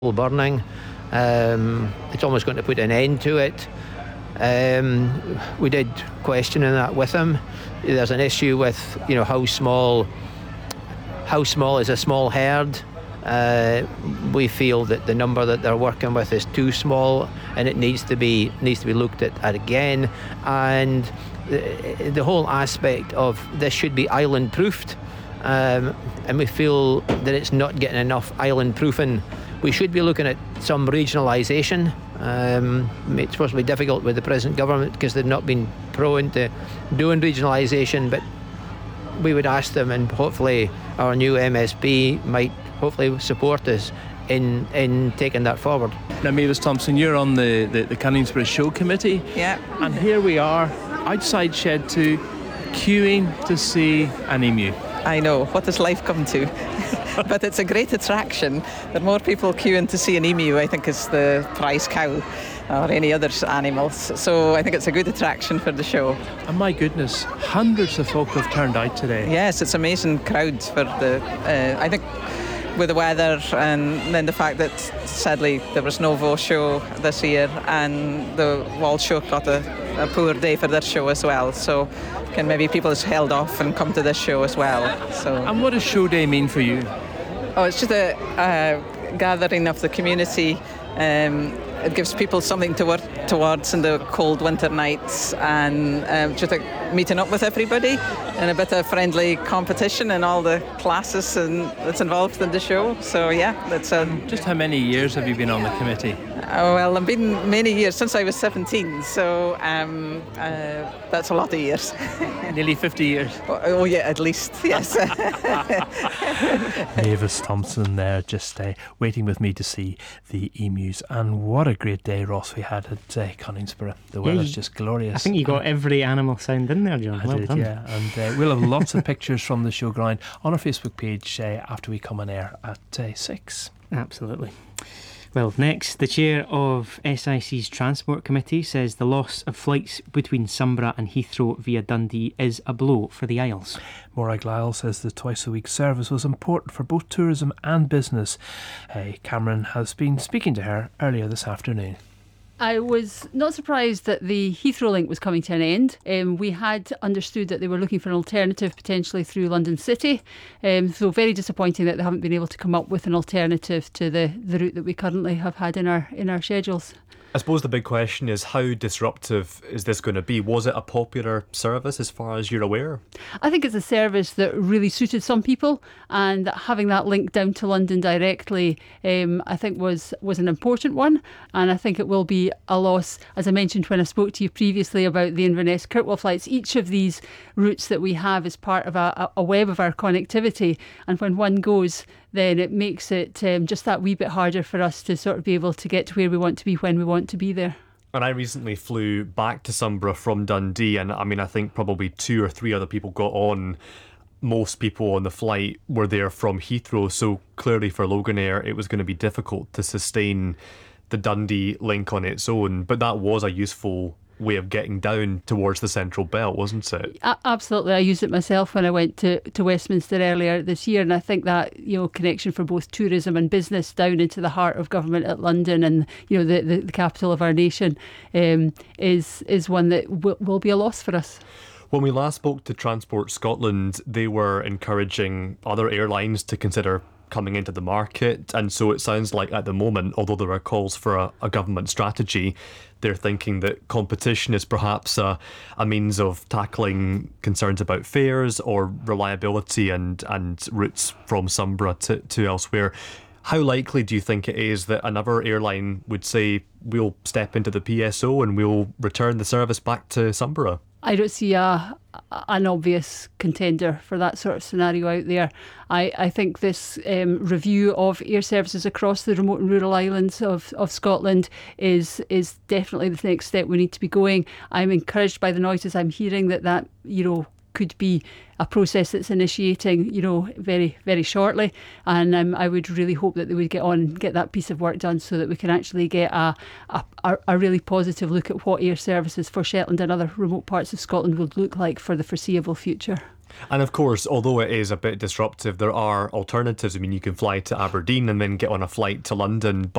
burning. It's almost going to put an end to it. We did questioning that with him. There's an issue with how small is a small herd. We feel that the number that they're working with is too small, and it needs to be looked at again. And the whole aspect of this should be island proofed, and we feel that it's not getting enough island proofing. We should be looking at some regionalisation. It's supposed to be difficult with the present government because they've not been prone to doing regionalisation, but we would ask them, and hopefully our new MSP might hopefully support us in taking that forward. Now, Mavis Thompson, you're on the Canningsborough Show Committee. Yeah. And here we are, outside Shed 2, queuing to see an emu. I know, what does life come to? But it's a great attraction. That more people queuing to see an emu, I think, is the prize cow or any other animals. So I think it's a good attraction for the show. And my goodness, hundreds of folk have turned out today. Yes, it's amazing crowds for the, I think, with the weather and then the fact that sadly there was no Vaux show this year, and the Walsh show got a poor day for their show as well. So maybe people have held off and come to this show as well. So. And what does show day mean for you? Oh, it's just a gathering of the community. It gives people something to work towards in the cold winter nights, and just meeting up with everybody and a bit of friendly competition and all the classes that's involved in the show. So yeah, that's Just how many years have you been on the committee? Well, I've been many years, since I was 17, so that's a lot of years. Nearly 50 years. Oh yeah, at least, yes. Mavis Thompson there, just waiting with me to see the emus. And what a great day, Ross, we had at Canningsborough. The weather's just glorious. I think you got every animal sound in there, John. I did, done. yeah. And we'll have lots of pictures from the showground on our Facebook page after we come on air at 6. Absolutely. Well, next, the chair of SIC's Transport Committee says the loss of flights between Sunborough and Heathrow via Dundee is a blow for the Isles. Morag Lyle says the twice-a-week service was important for both tourism and business. Cameron has been speaking to her earlier this afternoon. I was not surprised that the Heathrow link was coming to an end. We had understood that they were looking for an alternative potentially through London City. So very disappointing that they haven't been able to come up with an alternative to the route that we currently have had in our schedules. I suppose the big question is, how disruptive is this going to be? Was it a popular service as far as you're aware? I think it's a service that really suited some people, and having that link down to London directly I think was an important one, and I think it will be a loss. As I mentioned when I spoke to you previously about the Inverness Kirkwall flights, each of these routes that we have is part of a web of our connectivity, and when one goes, then it makes it just that wee bit harder for us to sort of be able to get to where we want to be when we want to be there. And I recently flew back to Sunborough from Dundee, and I think probably 2 or 3 other people got on. Most people on the flight were there from Heathrow, so clearly for Loganair it was going to be difficult to sustain the Dundee link on its own, but that was a useful way of getting down towards the Central Belt, wasn't it? Absolutely. I used it myself when I went to Westminster earlier this year, and I think that connection for both tourism and business down into the heart of government at London and the capital of our nation is one that will be a loss for us. When we last spoke to Transport Scotland, they were encouraging other airlines to consider coming into the market, and so it sounds like at the moment, although there are calls for a government strategy, they're thinking that competition is perhaps a means of tackling concerns about fares or reliability and routes from Sunborough to elsewhere. How likely do you think it is that another airline would say, we'll step into the PSO and we'll return the service back to Sunborough? I don't see an obvious contender for that sort of scenario out there. I think this review of air services across the remote and rural islands of Scotland is definitely the next step we need to be going. I'm encouraged by the noises I'm hearing that could be a process that's initiating, very, very shortly. And I would really hope that they would get on and get that piece of work done so that we can actually get a really positive look at what air services for Shetland and other remote parts of Scotland would look like for the foreseeable future. And of course, although it is a bit disruptive, there are alternatives. You can fly to Aberdeen and then get on a flight to London. But